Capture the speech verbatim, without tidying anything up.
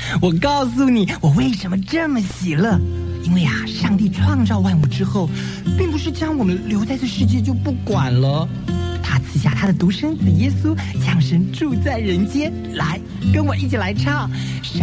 我告诉你，我为什么这么喜乐？因为啊，上帝创造万物之后，并不是将我们留在这世界就不管了。他赐下他的独生子耶稣降生住在人间。来，跟我一起来唱。上